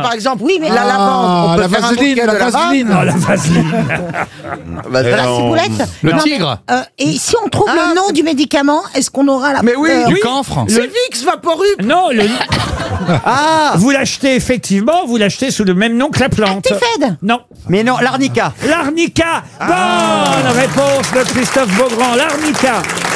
par exemple, Oui, mais- la lavande, on peut la faire un vaseline, bouquet la de lavande. vaseline. Oh, la vaseline. Bah, La non. ciboulette. Le Non, mais, tigre. et si on trouve le nom du médicament, est-ce qu'on aura la Mais oui, peur? Du camphre. C'est Vicks Vaporub. Non, Ah, vous l'achetez effectivement, vous l'achetez sous le même nom que la plante. Actifed. Non. Mais non, l'arnica. L'arnica. Bonne réponse de Christophe Beaugrand. L'arnica.